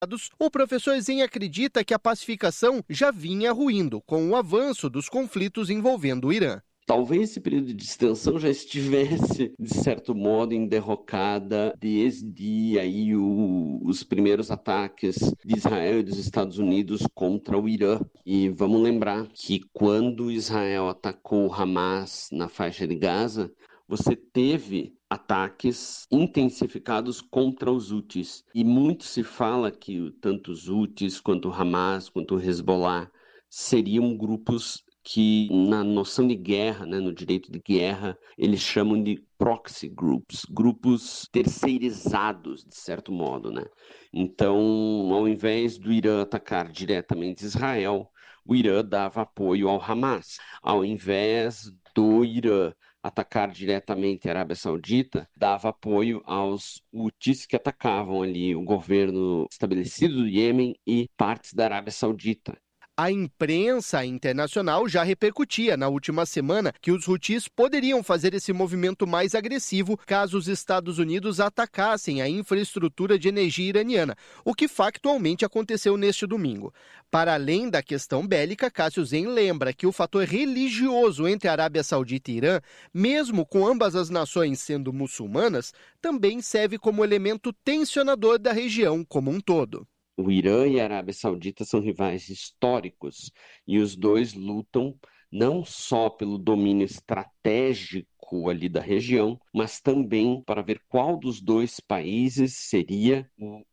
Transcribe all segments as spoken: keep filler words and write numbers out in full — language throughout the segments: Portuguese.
O professor Zen acredita que a pacificação já vinha ruindo com o avanço dos conflitos envolvendo o Irã. Talvez esse período de distensão já estivesse, de certo modo, em derrocada desde aí o, os primeiros ataques de Israel e dos Estados Unidos contra o Irã. E vamos lembrar que quando Israel atacou o Hamas na faixa de Gaza, você teve ataques intensificados contra os Houthis. E muito se fala que tanto os Houthis, quanto o Hamas, quanto o Hezbollah seriam grupos que na noção de guerra, né, no direito de guerra, eles chamam de proxy groups, grupos terceirizados, de certo modo, né? Então, ao invés do Irã atacar diretamente Israel, o Irã dava apoio ao Hamas. Ao invés do Irã atacar diretamente a Arábia Saudita, dava apoio aos Houthis que atacavam ali o governo estabelecido do Iêmen e partes da Arábia Saudita. A imprensa internacional já repercutia na última semana que os Houthis poderiam fazer esse movimento mais agressivo caso os Estados Unidos atacassem a infraestrutura de energia iraniana, o que factualmente aconteceu neste domingo. Para além da questão bélica, Cássio Zen lembra que o fator religioso entre a Arábia Saudita e Irã, mesmo com ambas as nações sendo muçulmanas, também serve como elemento tensionador da região como um todo. O Irã e a Arábia Saudita são rivais históricos e os dois lutam não só pelo domínio estratégico ali da região, mas também para ver qual dos dois países seria o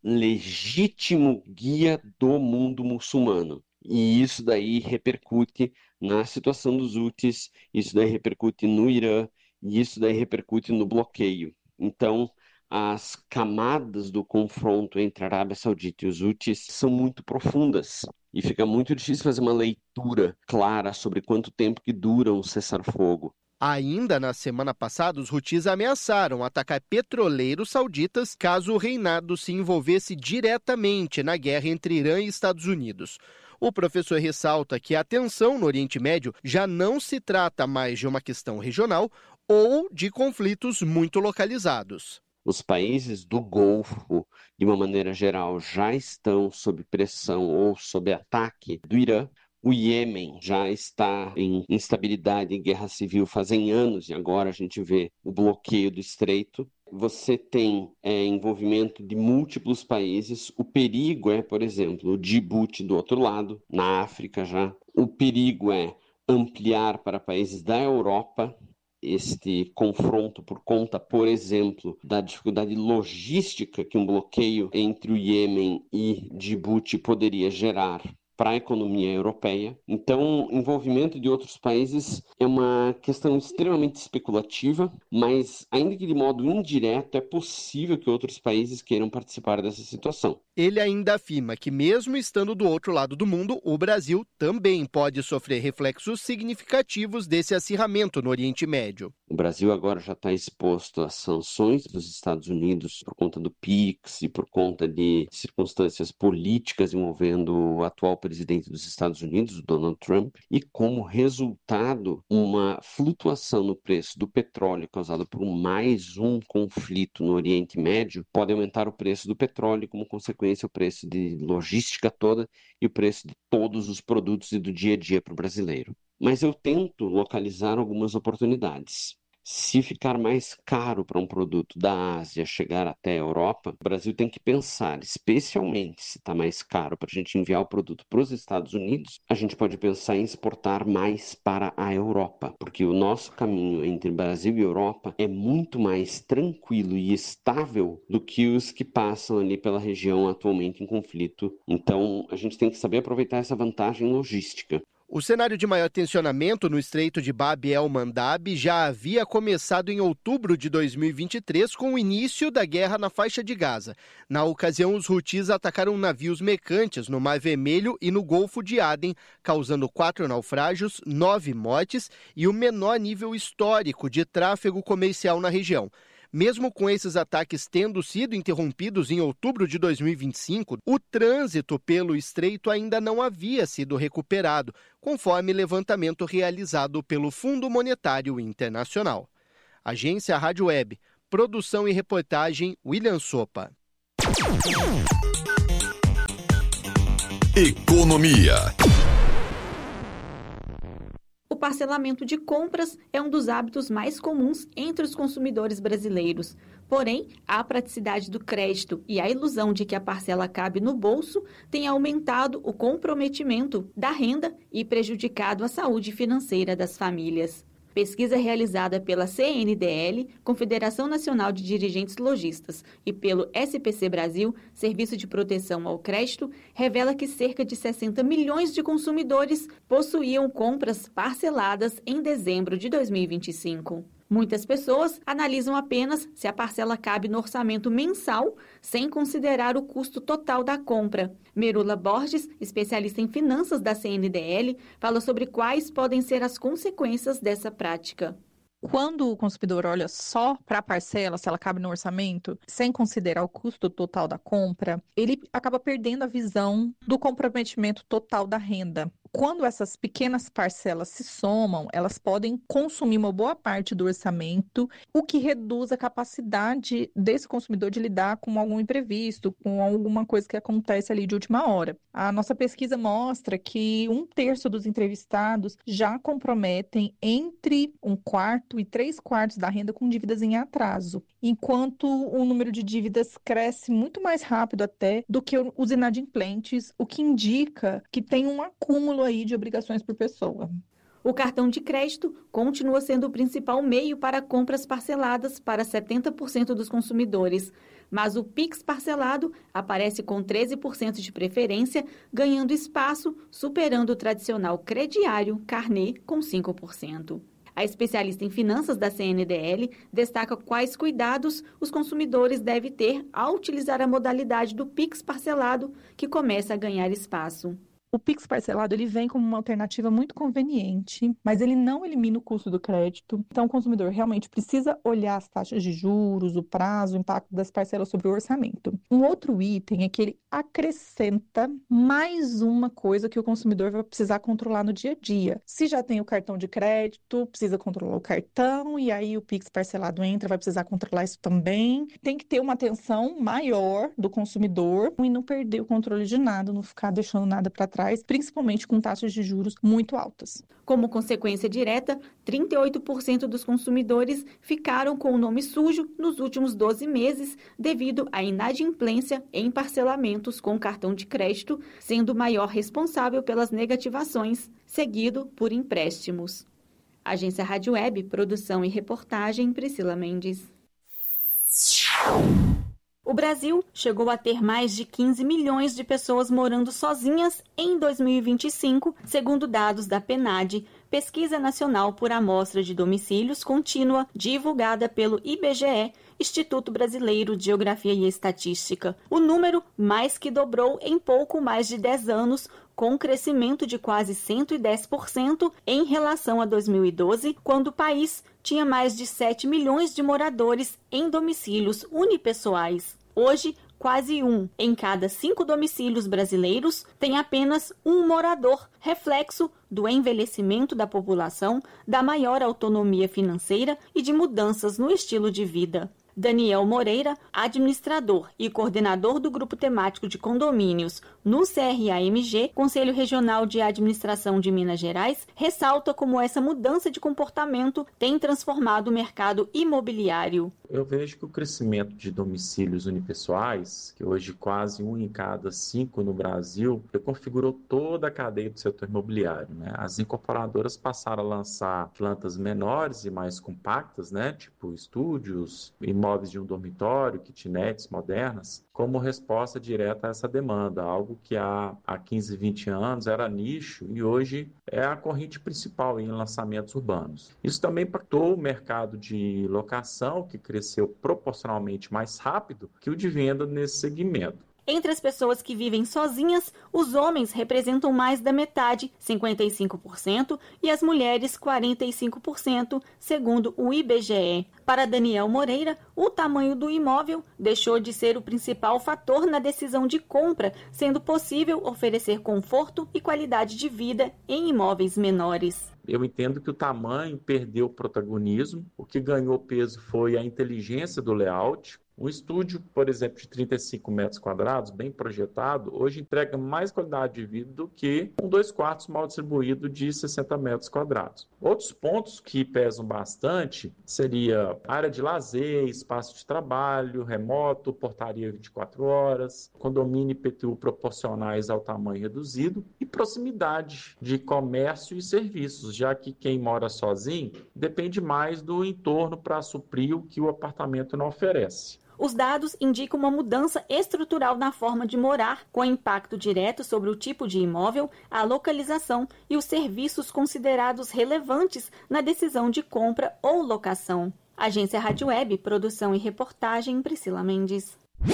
legítimo guia do mundo muçulmano. E isso daí repercute na situação dos Houthis, isso daí repercute no Irã e isso daí repercute no bloqueio. Então, as camadas do confronto entre a Arábia Saudita e os Houthis são muito profundas e fica muito difícil fazer uma leitura clara sobre quanto tempo que dura um cessar-fogo. Ainda na semana passada, os Houthis ameaçaram atacar petroleiros sauditas caso o reinado se envolvesse diretamente na guerra entre Irã e Estados Unidos. O professor ressalta que a tensão no Oriente Médio já não se trata mais de uma questão regional ou de conflitos muito localizados. Os países do Golfo, de uma maneira geral, já estão sob pressão ou sob ataque do Irã. O Iêmen já está em instabilidade e guerra civil fazem anos e agora a gente vê o bloqueio do estreito. Você tem é, envolvimento de múltiplos países. O perigo é, por exemplo, o Djibouti do outro lado, na África já. O perigo é ampliar para países da Europa este confronto por conta, por exemplo, da dificuldade logística que um bloqueio entre o Iêmen e Djibouti poderia gerar para a economia europeia. Então, o envolvimento de outros países é uma questão extremamente especulativa, mas, ainda que de modo indireto, é possível que outros países queiram participar dessa situação. Ele ainda afirma que, mesmo estando do outro lado do mundo, o Brasil também pode sofrer reflexos significativos desse acirramento no Oriente Médio. O Brasil agora já está exposto às sanções dos Estados Unidos por conta do PIX e por conta de circunstâncias políticas envolvendo o atual presidente dos Estados Unidos, Donald Trump, e como resultado, uma flutuação no preço do petróleo causada por mais um conflito no Oriente Médio pode aumentar o preço do petróleo e, como consequência, o preço de logística toda e o preço de todos os produtos e do dia a dia para o brasileiro. Mas eu tento localizar algumas oportunidades. Se ficar mais caro para um produto da Ásia chegar até a Europa, o Brasil tem que pensar, especialmente se está mais caro para a gente enviar o produto para os Estados Unidos, a gente pode pensar em exportar mais para a Europa, porque o nosso caminho entre Brasil e Europa é muito mais tranquilo e estável do que os que passam ali pela região atualmente em conflito. Então, a gente tem que saber aproveitar essa vantagem logística. O cenário de maior tensionamento no Estreito de Bab el-Mandab já havia começado em outubro de dois mil e vinte e três com o início da guerra na faixa de Gaza. Na ocasião, os Houthis atacaram navios mercantes no Mar Vermelho e no Golfo de Aden, causando quatro naufrágios, nove mortes e o menor nível histórico de tráfego comercial na região. Mesmo com esses ataques tendo sido interrompidos em outubro de dois mil e vinte e cinco, o trânsito pelo estreito ainda não havia sido recuperado, conforme levantamento realizado pelo Fundo Monetário Internacional. Agência Rádio Web, produção e reportagem William Sopa. Economia. O parcelamento de compras é um dos hábitos mais comuns entre os consumidores brasileiros. Porém, a praticidade do crédito e a ilusão de que a parcela cabe no bolso têm aumentado o comprometimento da renda e prejudicado a saúde financeira das famílias. Pesquisa realizada pela C N D L, Confederação Nacional de Dirigentes Lojistas, e pelo S P C Brasil, Serviço de Proteção ao Crédito, revela que cerca de sessenta milhões de consumidores possuíam compras parceladas em dezembro de dois mil e vinte e cinco. Muitas pessoas analisam apenas se a parcela cabe no orçamento mensal, sem considerar o custo total da compra. Merula Borges, especialista em finanças da C N D L, fala sobre quais podem ser as consequências dessa prática. Quando o consumidor olha só para a parcela, se ela cabe no orçamento, sem considerar o custo total da compra, ele acaba perdendo a visão do comprometimento total da renda. Quando essas pequenas parcelas se somam, elas podem consumir uma boa parte do orçamento, o que reduz a capacidade desse consumidor de lidar com algum imprevisto, com alguma coisa que acontece ali de última hora. A nossa pesquisa mostra que um terço dos entrevistados já comprometem entre um quarto e três quartos da renda com dívidas em atraso, enquanto o número de dívidas cresce muito mais rápido até do que os inadimplentes, o que indica que tem um acúmulo aí de obrigações por pessoa. O cartão de crédito continua sendo o principal meio para compras parceladas para setenta por cento dos consumidores, mas o Pix parcelado aparece com treze por cento de preferência, ganhando espaço, superando o tradicional crediário carnê com cinco por cento. A especialista em finanças da C N D L destaca quais cuidados os consumidores devem ter ao utilizar a modalidade do Pix parcelado, que começa a ganhar espaço. O Pix parcelado ele vem como uma alternativa muito conveniente, mas ele não elimina o custo do crédito. Então, o consumidor realmente precisa olhar as taxas de juros, o prazo, o impacto das parcelas sobre o orçamento. Um outro item é que ele acrescenta mais uma coisa que o consumidor vai precisar controlar no dia a dia. Se já tem o cartão de crédito, precisa controlar o cartão, e aí o Pix parcelado entra, vai precisar controlar isso também. Tem que ter uma atenção maior do consumidor e não perder o controle de nada, não ficar deixando nada para trás, principalmente com taxas de juros muito altas. Como consequência direta, trinta e oito por cento dos consumidores ficaram com o nome sujo nos últimos doze meses devido à inadimplência em parcelamentos com cartão de crédito, sendo o maior responsável pelas negativações, seguido por empréstimos. Agência Rádio Web, produção e reportagem, Priscila Mendes. O Brasil chegou a ter mais de quinze milhões de pessoas morando sozinhas em dois mil e vinte e cinco, segundo dados da PNAD, Pesquisa Nacional por Amostra de Domicílios Contínua, divulgada pelo I B G E, Instituto Brasileiro de Geografia e Estatística. O número mais que dobrou em pouco mais de dez anos, com um crescimento de quase cento e dez por cento em relação a dois mil e doze, quando o país tinha mais de sete milhões de moradores em domicílios unipessoais. Hoje, quase um em cada cinco domicílios brasileiros tem apenas um morador, reflexo do envelhecimento da população, da maior autonomia financeira e de mudanças no estilo de vida. Daniel Moreira, administrador e coordenador do Grupo Temático de Condomínios no C R A M G, Conselho Regional de Administração de Minas Gerais, ressalta como essa mudança de comportamento tem transformado o mercado imobiliário. Eu vejo que o crescimento de domicílios unipessoais, que hoje quase um em cada cinco no Brasil, configurou toda a cadeia do setor imobiliário, né? As incorporadoras passaram a lançar plantas menores e mais compactas, né? Tipo estúdios, imóveis de um dormitório, kitnets modernas, como resposta direta a essa demanda, algo que há, há quinze, vinte anos era nicho e hoje é a corrente principal em lançamentos urbanos. Isso também impactou o mercado de locação, que cresceu proporcionalmente mais rápido que o de venda nesse segmento. Entre as pessoas que vivem sozinhas, os homens representam mais da metade, cinquenta e cinco por cento, e as mulheres, quarenta e cinco por cento, segundo o I B G E. Para Daniel Moreira, o tamanho do imóvel deixou de ser o principal fator na decisão de compra, sendo possível oferecer conforto e qualidade de vida em imóveis menores. Eu entendo que o tamanho perdeu o protagonismo, o que ganhou peso foi a inteligência do layout. Um estúdio, por exemplo, de trinta e cinco metros quadrados, bem projetado, hoje entrega mais qualidade de vida do que um dois quartos mal distribuído de sessenta metros quadrados. Outros pontos que pesam bastante seria área de lazer, espaço de trabalho, remoto, portaria vinte e quatro horas, condomínio I P T U proporcionais ao tamanho reduzido e proximidade de comércio e serviços, já que quem mora sozinho depende mais do entorno para suprir o que o apartamento não oferece. Os dados indicam uma mudança estrutural na forma de morar, com impacto direto sobre o tipo de imóvel, a localização e os serviços considerados relevantes na decisão de compra ou locação. Agência Rádio Web, produção e reportagem, Priscila Mendes.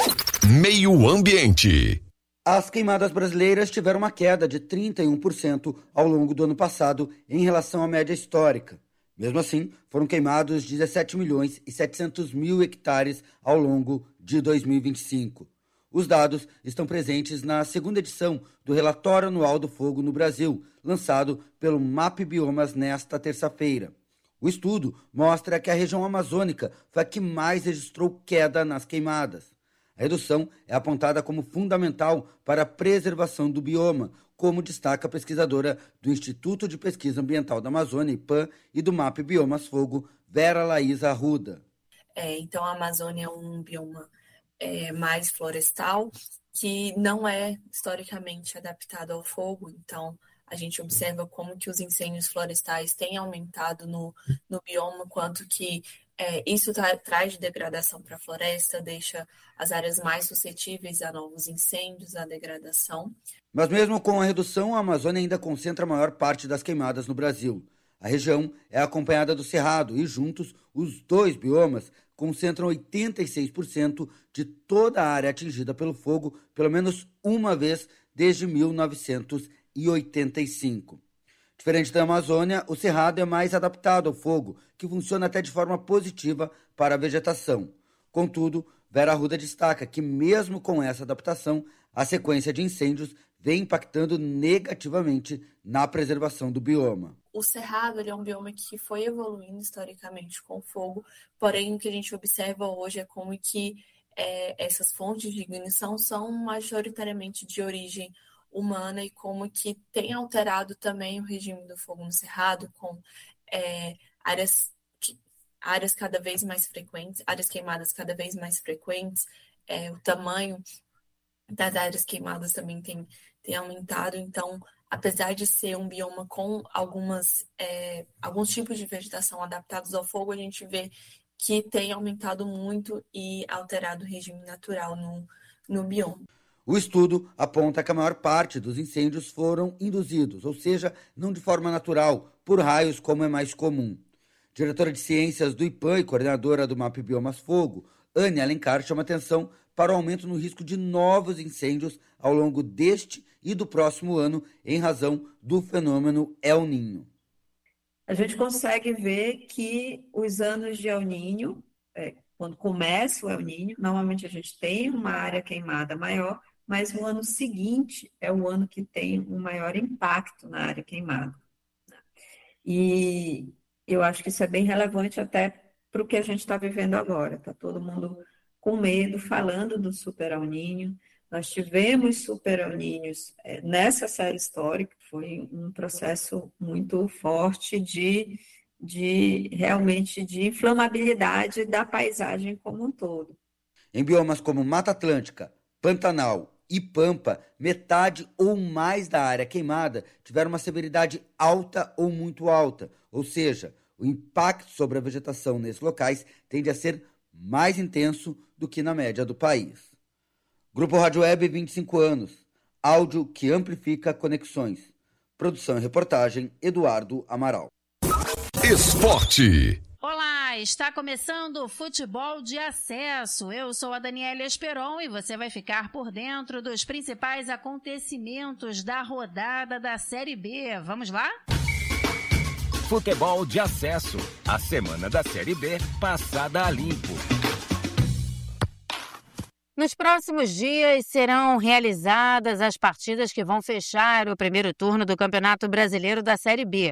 Meio Ambiente. As queimadas brasileiras tiveram uma queda de trinta e um por cento ao longo do ano passado em relação à média histórica. Mesmo assim, foram queimados dezessete milhões e setecentos mil hectares ao longo de dois mil e vinte e cinco. Os dados estão presentes na segunda edição do Relatório Anual do Fogo no Brasil, lançado pelo MapBiomas nesta terça-feira. O estudo mostra que a região amazônica foi a que mais registrou queda nas queimadas. A redução é apontada como fundamental para a preservação do bioma, como destaca a pesquisadora do Instituto de Pesquisa Ambiental da Amazônia, IPAM, e do MapBiomas Fogo, Vera Laísa Arruda. É, então, a Amazônia é um bioma é, mais florestal, que não é historicamente adaptado ao fogo. Então, a gente observa como que os incêndios florestais têm aumentado no, no bioma, quanto que É, isso tra- traz de degradação para a floresta, deixa as áreas mais suscetíveis a novos incêndios, a degradação. Mas mesmo com a redução, a Amazônia ainda concentra a maior parte das queimadas no Brasil. A região é acompanhada do Cerrado e, juntos, os dois biomas concentram oitenta e seis por cento de toda a área atingida pelo fogo, pelo menos uma vez desde mil novecentos e oitenta e cinco. Diferente da Amazônia, o Cerrado é mais adaptado ao fogo, que funciona até de forma positiva para a vegetação. Contudo, Vera Arruda destaca que, mesmo com essa adaptação, a sequência de incêndios vem impactando negativamente na preservação do bioma. O Cerrado ele é um bioma que foi evoluindo historicamente com o fogo, porém o que a gente observa hoje é como que é, essas fontes de ignição são majoritariamente de origem humana e como que tem alterado também o regime do fogo no Cerrado, com é, áreas, áreas cada vez mais frequentes, áreas queimadas cada vez mais frequentes, é, o tamanho das áreas queimadas também tem, tem aumentado. Então, apesar de ser um bioma com algumas, é, alguns tipos de vegetação adaptados ao fogo, a gente vê que tem aumentado muito e alterado o regime natural no, no bioma. O estudo aponta que a maior parte dos incêndios foram induzidos, ou seja, não de forma natural, por raios como é mais comum. Diretora de Ciências do IPAM e coordenadora do MapBiomas Fogo, Anne Alencar, chama atenção para o aumento no risco de novos incêndios ao longo deste e do próximo ano, em razão do fenômeno El Niño. A gente consegue ver que os anos de El Niño, é, quando começa o El Niño, normalmente a gente tem uma área queimada maior, mas o ano seguinte é o ano que tem um maior impacto na área queimada. E eu acho que isso é bem relevante até para o que a gente está vivendo agora. Está todo mundo com medo, falando do Super El Niño. Nós tivemos Super El Niños nessa série histórica, foi um processo muito forte de, de realmente de inflamabilidade da paisagem como um todo. Em biomas como Mata Atlântica, Pantanal e Pampa, metade ou mais da área queimada tiveram uma severidade alta ou muito alta, ou seja, o impacto sobre a vegetação nesses locais tende a ser mais intenso do que na média do país. Grupo Rádio Web, vinte e cinco anos. Áudio que amplifica conexões. Produção e reportagem, Eduardo Amaral. Esporte. Olá, está começando o Futebol de Acesso. Eu sou a Daniela Esperon e você vai ficar por dentro dos principais acontecimentos da rodada da Série B. Vamos lá? Futebol de Acesso. A semana da Série B passada a limpo. Nos próximos dias serão realizadas as partidas que vão fechar o primeiro turno do Campeonato Brasileiro da Série B.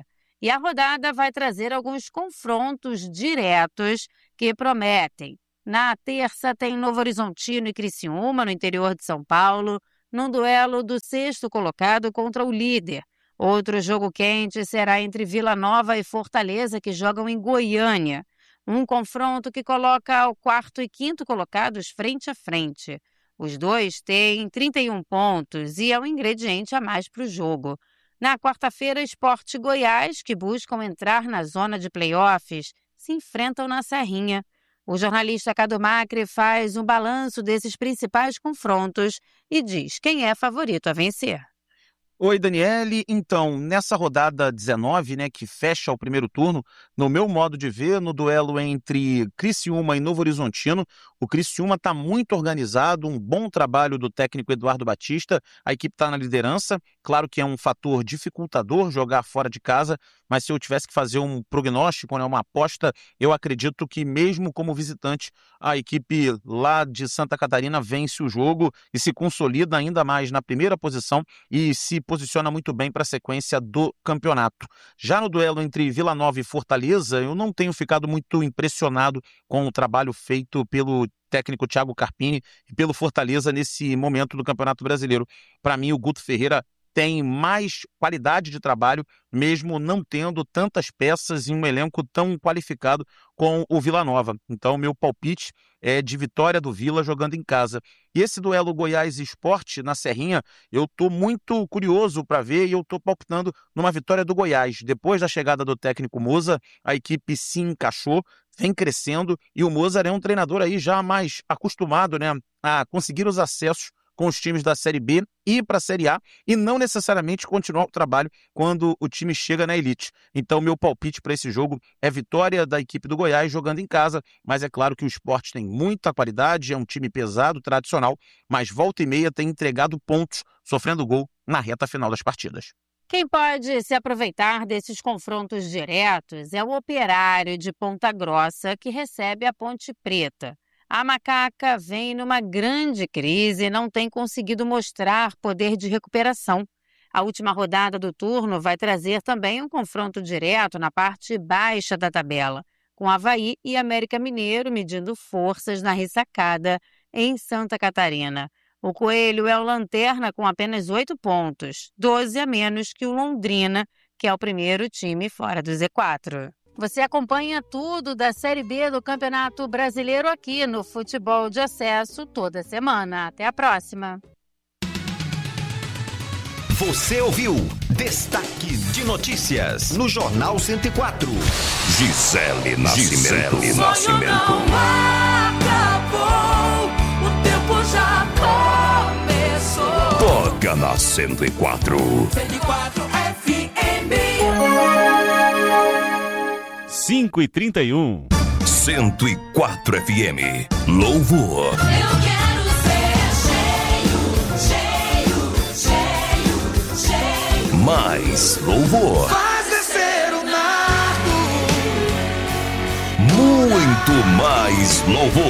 E a rodada vai trazer alguns confrontos diretos que prometem. Na terça tem Novo Horizontino e Criciúma, no interior de São Paulo, num duelo do sexto colocado contra o líder. Outro jogo quente será entre Vila Nova e Fortaleza, que jogam em Goiânia. Um confronto que coloca o quarto e quinto colocados frente a frente. Os dois têm trinta e um pontos e é um ingrediente a mais para o jogo. Na quarta-feira, Sport e Goiás, que buscam entrar na zona de playoffs, se enfrentam na Serrinha. O jornalista Cadu Macri faz um balanço desses principais confrontos e diz quem é favorito a vencer. Oi, Daniele. Então, nessa rodada dezenove, né, que fecha o primeiro turno, no meu modo de ver, no duelo entre Criciúma e Novo Horizontino, o Criciúma está muito organizado, um bom trabalho do técnico Eduardo Batista, a equipe está na liderança, claro que é um fator dificultador jogar fora de casa, mas se eu tivesse que fazer um prognóstico, né, uma aposta, eu acredito que mesmo como visitante, a equipe lá de Santa Catarina vence o jogo e se consolida ainda mais na primeira posição e se posiciona muito bem para a sequência do campeonato. Já no duelo entre Vila Nova e Fortaleza, eu não tenho ficado muito impressionado com o trabalho feito pelo técnico Thiago Carpini e pelo Fortaleza nesse momento do Campeonato Brasileiro. Para mim, o Guto Ferreira tem mais qualidade de trabalho, mesmo não tendo tantas peças em um elenco tão qualificado com o Vila Nova. Então, meu palpite é de vitória do Vila jogando em casa. E esse duelo Goiás e Sport na Serrinha, eu estou muito curioso para ver e eu estou palpitando numa vitória do Goiás. Depois da chegada do técnico Moza, a equipe se encaixou, vem crescendo e o Mozart é um treinador aí já mais acostumado, né, a conseguir os acessos com os times da Série B e ir para a Série A e não necessariamente continuar o trabalho quando o time chega na elite. Então, meu palpite para esse jogo é vitória da equipe do Goiás jogando em casa, mas é claro que o Sport tem muita qualidade, é um time pesado, tradicional, mas volta e meia tem entregado pontos, sofrendo gol na reta final das partidas. Quem pode se aproveitar desses confrontos diretos é o Operário de Ponta Grossa, que recebe a Ponte Preta. A Macaca vem numa grande crise e não tem conseguido mostrar poder de recuperação. A última rodada do turno vai trazer também um confronto direto na parte baixa da tabela, com Avaí e América Mineiro medindo forças na ressacada em Santa Catarina. O Coelho é o lanterna com apenas oito pontos, doze a menos que o Londrina, que é o primeiro time fora do Z quatro. Você acompanha tudo da Série B do Campeonato Brasileiro aqui no Futebol de Acesso toda semana. Até a próxima. Você ouviu Destaque de Notícias no Jornal cento e quatro. Gisele Nascimento. Gisele Nascimento. Não acabou, o tempo já começou. Toca na cento e quatro. cento e quatro F M. cinco e trinta e um. cento e quatro F M. Louvor. Eu quero ser cheio, cheio, cheio, cheio. Mais louvor. Faz descer o nardo. Muito mais louvor.